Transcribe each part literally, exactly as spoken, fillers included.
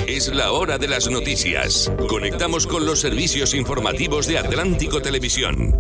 Es la hora de las noticias. Conectamos con los servicios informativos de Atlántico Televisión.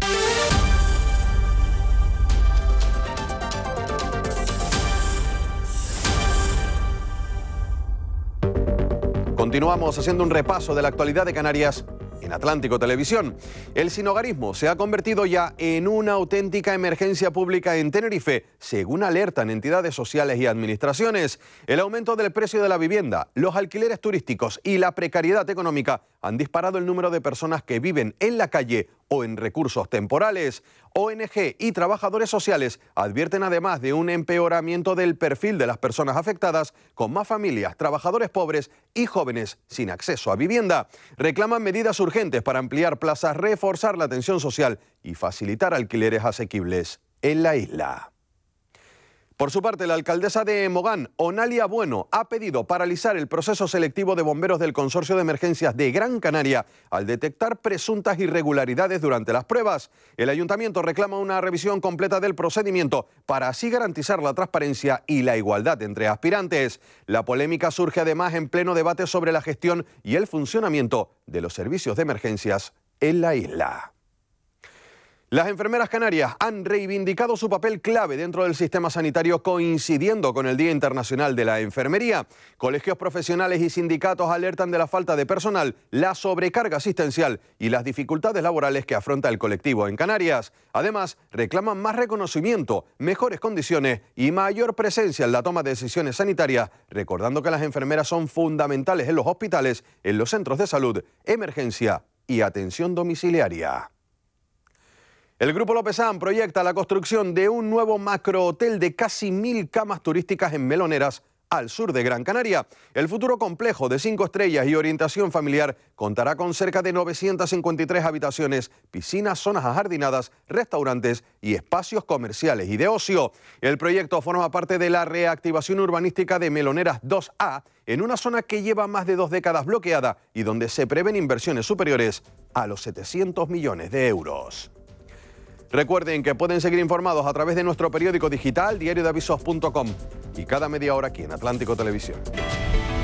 Continuamos haciendo un repaso de la actualidad de Canarias en Atlántico Televisión. El sinhogarismo se ha convertido ya en una auténtica emergencia pública en Tenerife, según alertan entidades sociales y administraciones. El aumento del precio de la vivienda, los alquileres turísticos y la precariedad económica han disparado el número de personas que viven en la calle o en recursos temporales. O N G y trabajadores sociales advierten además de un empeoramiento del perfil de las personas afectadas, con más familias, trabajadores pobres y jóvenes sin acceso a vivienda. Reclaman medidas urgentes para ampliar plazas, reforzar la atención social y facilitar alquileres asequibles en la isla. Por su parte, la alcaldesa de Mogán, Onalia Bueno, ha pedido paralizar el proceso selectivo de bomberos del Consorcio de Emergencias de Gran Canaria al detectar presuntas irregularidades durante las pruebas. El ayuntamiento reclama una revisión completa del procedimiento para así garantizar la transparencia y la igualdad entre aspirantes. La polémica surge además en pleno debate sobre la gestión y el funcionamiento de los servicios de emergencias en la isla. Las enfermeras canarias han reivindicado su papel clave dentro del sistema sanitario, coincidiendo con el Día Internacional de la Enfermería. Colegios profesionales y sindicatos alertan de la falta de personal, la sobrecarga asistencial y las dificultades laborales que afronta el colectivo en Canarias. Además, reclaman más reconocimiento, mejores condiciones y mayor presencia en la toma de decisiones sanitarias, recordando que las enfermeras son fundamentales en los hospitales, en los centros de salud, emergencia y atención domiciliaria. El Grupo Lopezán proyecta la construcción de un nuevo macrohotel de casi mil camas turísticas en Meloneras, al sur de Gran Canaria. El futuro complejo de cinco estrellas y orientación familiar contará con cerca de novecientas cincuenta y tres habitaciones, piscinas, zonas ajardinadas, restaurantes y espacios comerciales y de ocio. El proyecto forma parte de la reactivación urbanística de Meloneras dos A, en una zona que lleva más de dos décadas bloqueada y donde se prevén inversiones superiores a los setecientos millones de euros. Recuerden que pueden seguir informados a través de nuestro periódico digital diario de avisos punto com y cada media hora aquí en Atlántico Televisión.